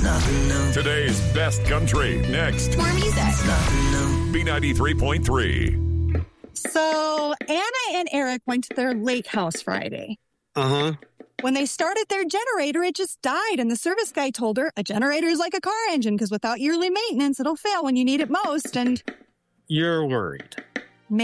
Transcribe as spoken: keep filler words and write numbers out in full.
Nothing new. Today's best country next. More music. Nothing new. B ninety-three point three. So Anna and Eric went to their lake house Friday. Uh-huh. When they started their generator, it just died. And the service guy told her, a generator is like a car engine because without yearly maintenance, it'll fail when you need it most. And you're worried.